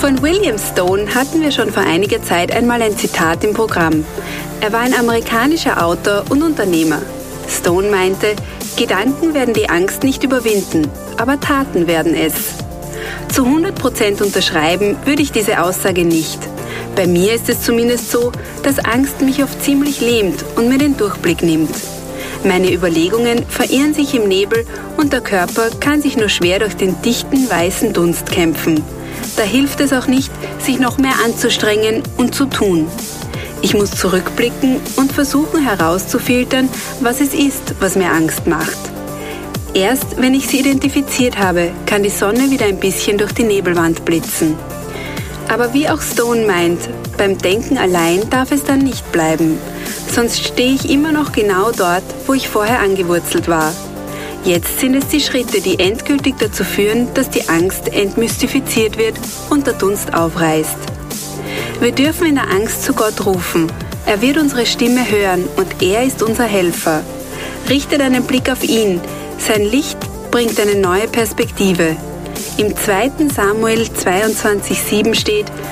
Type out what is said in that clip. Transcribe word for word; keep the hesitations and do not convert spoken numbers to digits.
Von William Stone hatten wir schon vor einiger Zeit einmal ein Zitat im Programm. Er war ein amerikanischer Autor und Unternehmer. Stone meinte, Gedanken werden die Angst nicht überwinden, aber Taten werden es. Zu hundert Prozent unterschreiben würde ich diese Aussage nicht. Bei mir ist es zumindest so, dass Angst mich oft ziemlich lähmt und mir den Durchblick nimmt. Meine Überlegungen verirren sich im Nebel und der Körper kann sich nur schwer durch den dichten weißen Dunst kämpfen. Da hilft es auch nicht, sich noch mehr anzustrengen und zu tun. Ich muss zurückblicken und versuchen herauszufiltern, was es ist, was mir Angst macht. Erst wenn ich sie identifiziert habe, kann die Sonne wieder ein bisschen durch die Nebelwand blitzen. Aber wie auch Stone meint, beim Denken allein darf es dann nicht bleiben. Sonst stehe ich immer noch genau dort, wo ich vorher angewurzelt war. Jetzt sind es die Schritte, die endgültig dazu führen, dass die Angst entmystifiziert wird und der Dunst aufreißt. Wir dürfen in der Angst zu Gott rufen. Er wird unsere Stimme hören und er ist unser Helfer. Richte deinen Blick auf ihn. Sein Licht bringt eine neue Perspektive. Im zweiten Samuel zweiundzwanzig sieben steht: